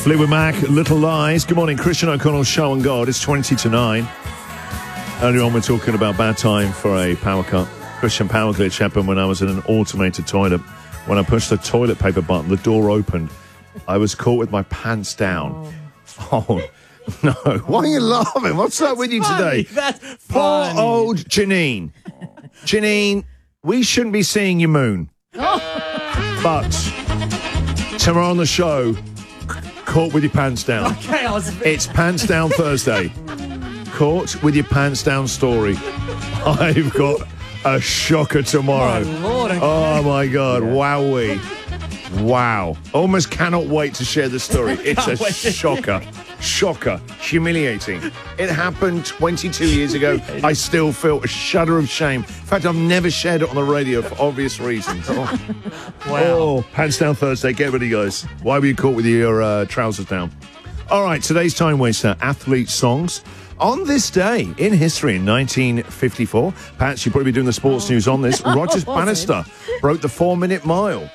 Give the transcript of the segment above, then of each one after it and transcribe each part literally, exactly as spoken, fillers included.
Fleetwood Mac, Little Lies. Good morning, Christian O'Connell's Show on God. It's twenty to nine. Earlier on, we're talking about bad time for a power cut. Christian, power glitch happened when I was in an automated toilet. When I pushed the toilet paper button, the door opened. I was caught with my pants down. Oh, oh no. Why are you laughing? What's up with you funny. today? That's Poor funny. old Janine. Janine, we shouldn't be seeing your moon. But tomorrow on the show, caught with your pants down. Okay, I was... It's Pants Down Thursday. Caught with your pants down story. I've got a shocker tomorrow. My Lord, okay. Oh my God! Wowee! Wow! Almost cannot wait to share the story. It's a shocker, shocker, humiliating. It happened twenty-two years ago. I still feel a shudder of shame. In fact, I've never shared it on the radio for obvious reasons. Oh, Wow. oh Pants Down Thursday. Get ready, guys. Why were you caught with your uh, trousers down? All right, today's time waster: athlete songs. On this day in history in nineteen fifty-four, Pat, you'll probably be doing the sports news on this. Rogers Bannister broke the four-minute mile.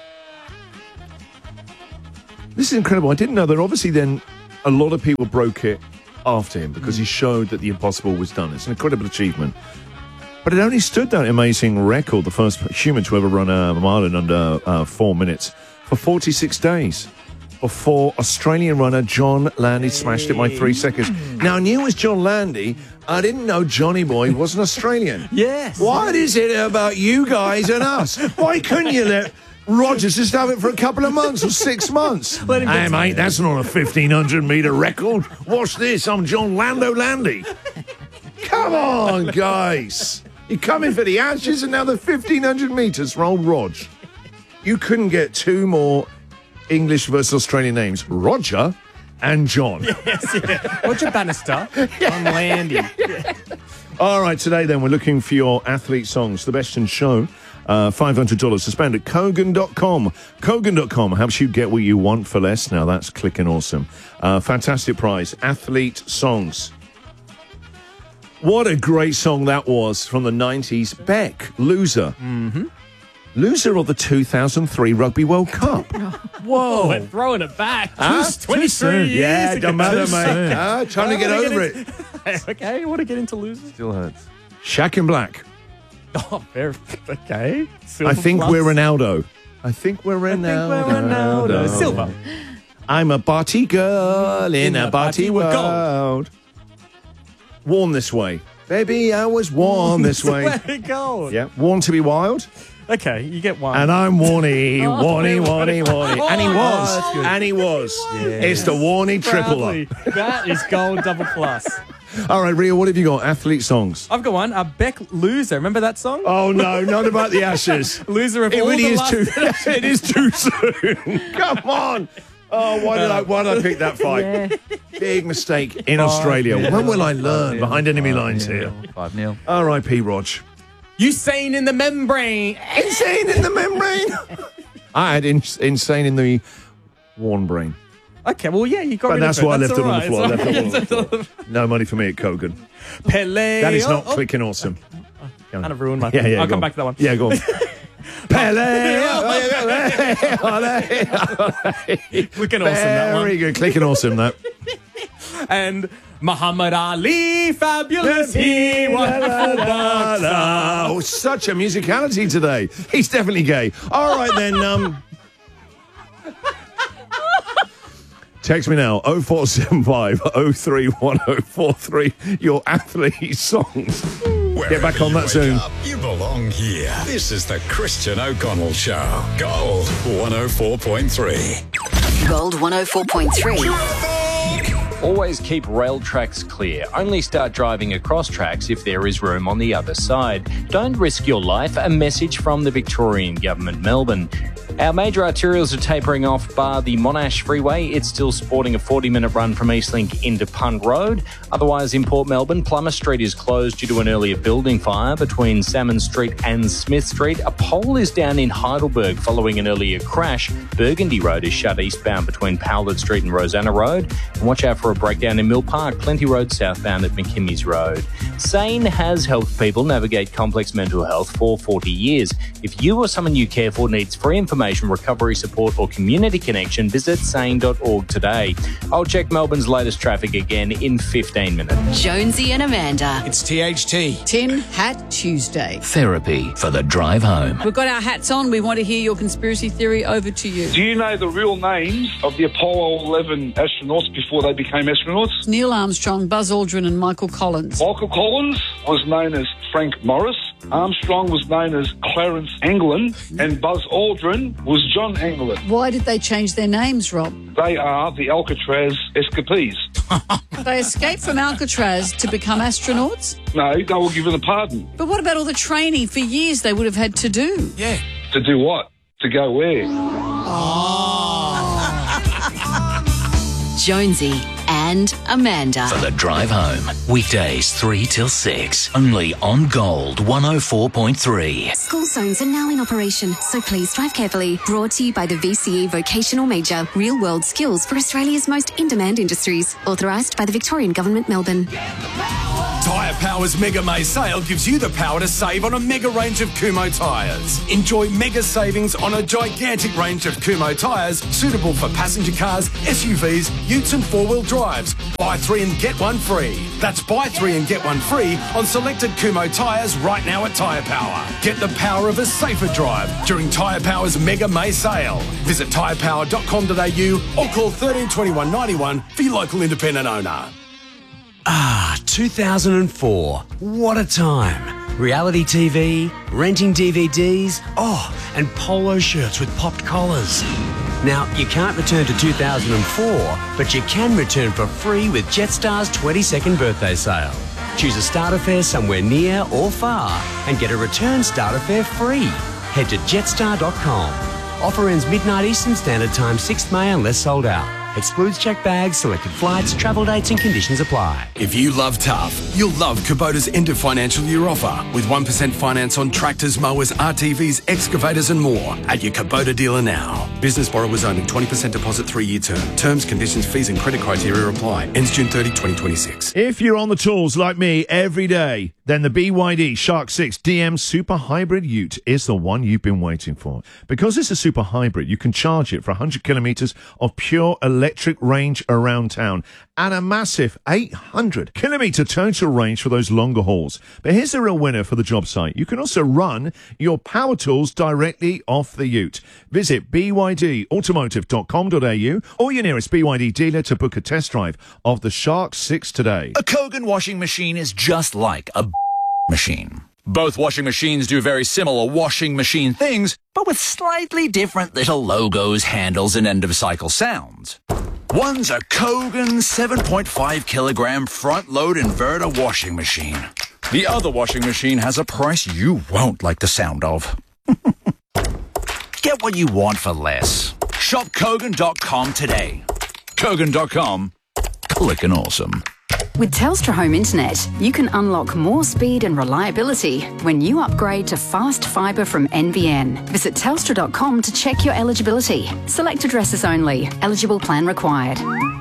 This is incredible. I didn't know that. Obviously, then a lot of people broke it after him because he showed that the impossible was done. It's an incredible achievement. But it only stood that amazing record, the first human to ever run a mile in under uh, four minutes, for forty-six days. Before Australian runner John Landy smashed it by three seconds. Now, I knew it was John Landy. I didn't know Johnny Boy was an Australian. Yes. What is it about you guys and us? Why couldn't you let Rogers just have it for a couple of months or six months? Let him get Hey, to mate, that's not a fifteen hundred metre record. Watch this. I'm John Lando Landy. Come on, guys. You're coming for the Ashes and now the fifteen hundred metres for old Rog. You couldn't get two more English versus Australian names, Roger and John. Yes, yeah. Roger Bannister. I'm Landy. Yeah. All right, today then we're looking for your athlete songs. The Best in Show, uh, five hundred dollars to spend at Kogan dot com. Kogan dot com helps you get what you want for less. Now that's clicking awesome. Uh, fantastic prize, athlete songs. What a great song that was from the nineties. Beck, Loser. Mm-hmm. Loser of the two thousand three Rugby World Cup. Whoa. We're throwing it back. Huh? Just twenty-three years Yeah, ago. don't matter, Too mate. soon. Ah, trying to I get wanna over into- it. Okay, you want to get into losers? Still hurts. Shaq in Black. Oh, very, okay. Silver I think plus. we're Ronaldo. I think we're Ronaldo. I think we're Ronaldo. Silver. I'm a body girl in, a body world. world. Worn this way. Baby, I was worn this way. Very gold. Yeah, worn to be wild. Okay, you get one. And I'm Warny, Oh, Warny, Warny, Warny. Oh, And he that's was. good. And he was. Yes. It's the Warny triple Proudly. up. That is gold double plus. All right, Ria, what have you got? Athlete songs. I've got one. A Beck Loser. Remember that song? Oh, no, not about the Ashes. Loser of It all really the is last... too. It is too soon. Come on. Oh, why did I? Why did I pick that fight? Yeah. Big mistake in Australia. nil. When will I learn behind enemy lines here? five nil. R I P Rog. Usain in the membrane. Insane in the membrane. I had in, insane in the worn brain. Okay, well, yeah, you got But rid that's of it. why I left That's it on the all floor. I right. left it on It's the all floor. right. No money for me at Kogan. Pele. That is not oh, oh, clicking awesome. Kind of ruined my Yeah, yeah. I'll go come on. back to that one. Yeah, go on. Pele. Clicking awesome, that one. Very good. Clicking awesome, that. And Muhammad Ali, fabulous, he wonderful boxer. Oh, such a musicality today. He's definitely gay. All right, then. Um, text me now, oh four seven five, oh three one oh four three, your athlete songs. Get back on that soon. Up, you belong here. This is the Christian O'Connell Show. Gold one oh four point three. Gold one oh four point three. Always keep rail tracks clear. Only start driving across tracks if there is room on the other side. Don't risk your life. A message from the Victorian Government, Melbourne. Our major arterials are tapering off, bar the Monash Freeway. It's still sporting a forty-minute run from Eastlink into Punt Road. Otherwise, in Port Melbourne, Plummer Street is closed due to an earlier building fire between Salmon Street and Smith Street. A pole is down in Heidelberg following an earlier crash. Burgundy Road is shut eastbound between Powlett Street and Rosanna Road. And watch out for a breakdown in Mill Park, Plenty Road southbound at McKimmy's Road. Sane has helped people navigate complex mental health for forty years. If you or someone you care for needs free information information, recovery support or community connection, visit sane dot org today. I'll check Melbourne's latest traffic again in fifteen minutes. Jonesy and Amanda. It's T H T. Tin Hat Tuesday. Therapy for the drive home. We've got our hats on. We want to hear your conspiracy theory. Over to you. Do you know the real names of the Apollo eleven astronauts before they became astronauts? Neil Armstrong, Buzz Aldrin and Michael Collins. Michael Collins was known as Frank Morris. Armstrong was known as Clarence Anglin. And Buzz Aldrin was John Anglin. Why did they change their names, Rob? They are the Alcatraz escapees. They escaped from Alcatraz to become astronauts? No, they were given a pardon. But what about all the training for years they would have had to do? Yeah. To do what? To go where? Jonesy and Amanda. For the drive home. Weekdays three till six. Only on Gold one oh four point three. School zones are now in operation, so please drive carefully. Brought to you by the V C E Vocational Major. Real world skills for Australia's most in-demand industries. Authorised by the Victorian Government, Melbourne. Tyre Power's Mega May sale gives you the power to save on a mega range of Kumho tyres. Enjoy mega savings on a gigantic range of Kumho tyres suitable for passenger cars, S U Vs, utes and four-wheel drives. Buy three and get one free. That's buy three and get one free on selected Kumho tyres right now at Tyre Power. Get the power of a safer drive during Tyre Power's Mega May sale. Visit tyre power dot com dot a u or call thirteen twenty-one ninety-one for your local independent owner. Ah, two thousand four. What a time. Reality T V, renting D V Ds, oh, and polo shirts with popped collars. Now, you can't return to two thousand four, but you can return for free with Jetstar's twenty-second birthday sale. Choose a starter fare somewhere near or far and get a return starter fare free. Head to jetstar dot com. Offer ends midnight Eastern Standard Time, sixth May unless sold out. Excludes checked bags, selected flights, travel dates and conditions apply. If you love tough, you'll love Kubota's end of financial year offer with one percent finance on tractors, mowers, R T Vs, excavators and more at your Kubota dealer now. Business borrowers only, twenty percent deposit, three-year term. Terms, conditions, fees and credit criteria apply. Ends June thirtieth, twenty twenty-six. If you're on the tools like me every day, then the B Y D Shark six D M Super Hybrid Ute is the one you've been waiting for. Because it's a super hybrid, you can charge it for one hundred kilometres of pure electric range around town and a massive eight hundred kilometre total range for those longer hauls. But here's the real winner for the job site. You can also run your power tools directly off the Ute. Visit b y d automotive dot com dot a u or your nearest B Y D dealer to book a test drive of the Shark six today. A Kogan washing machine is just like a machine. Both washing machines do very similar washing machine things, but with slightly different little logos, handles, and end-of-cycle sounds. One's a Kogan seven point five kilogram front-load inverter washing machine. The other washing machine has a price you won't like the sound of. Get what you want for less. Shop Kogan dot com today. Kogan dot com. Clickin' awesome. With Telstra Home Internet, you can unlock more speed and reliability when you upgrade to fast fibre from N B N. Visit telstra dot com to check your eligibility. Select addresses only. Eligible plan required.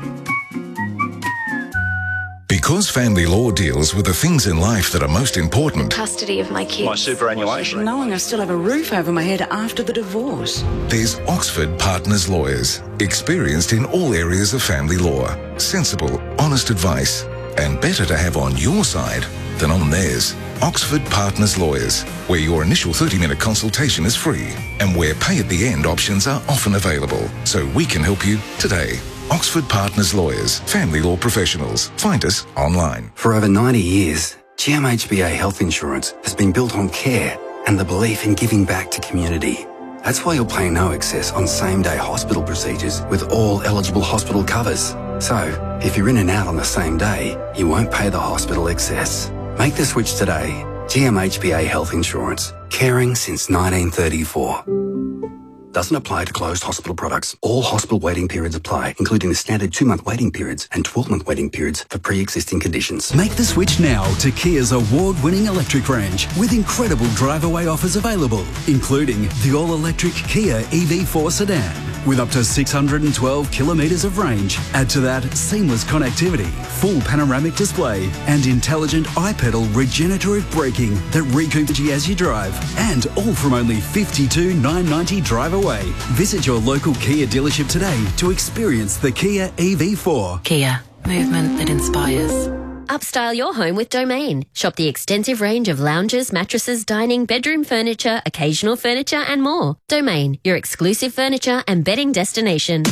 Because family law deals with the things in life that are most important. Custody of my kids. My superannuation. Knowing I still have a roof over my head after the divorce. There's Oxford Partners Lawyers, experienced in all areas of family law. Sensible, honest advice, and better to have on your side than on theirs. Oxford Partners Lawyers, where your initial thirty-minute consultation is free and where pay-at-the-end options are often available. So we can help you today. Oxford Partners Lawyers, family law professionals. Find us online. For over ninety years, G M H B A Health Insurance has been built on care and the belief in giving back to community. That's why you'll pay no excess on same-day hospital procedures with all eligible hospital covers. So, if you're in and out on the same day, you won't pay the hospital excess. Make the switch today. G M H B A Health Insurance. Caring since nineteen thirty-four. Doesn't apply to closed hospital products. All hospital waiting periods apply, including the standard two-month waiting periods and twelve-month waiting periods for pre-existing conditions. Make the switch now to Kia's award-winning electric range with incredible drive-away offers available, including the all-electric Kia E V four sedan, with up to six hundred twelve kilometres of range. Add to that seamless connectivity, full panoramic display, and intelligent iPedal regenerative braking that recoups you as you drive. And all from only fifty-two thousand nine hundred ninety drive away. Visit your local Kia dealership today to experience the Kia E V four. Kia, movement that inspires. Upstyle your home with Domain. Shop the extensive range of lounges, mattresses, dining, bedroom furniture, occasional furniture and more. Domain, your exclusive furniture and bedding destination.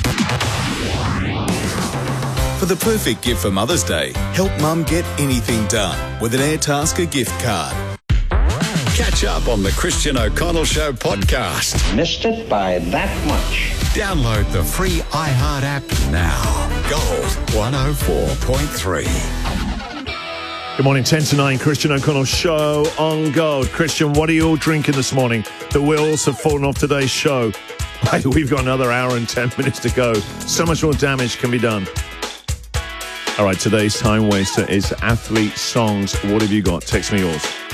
For the perfect gift for Mother's Day, help Mum get anything done with an Airtasker gift card. Catch up on the Christian O'Connell Show podcast. Missed it by that much. Download the free iHeart app now. Gold one oh four point three. Good morning, ten to nine, Christian O'Connell Show on Gold. Christian, what are you all drinking this morning? The wheels have fallen off today's show. Hey, we've got another hour and ten minutes to go. So much more damage can be done. All right, today's time waster is athlete songs. What have you got? Text me yours.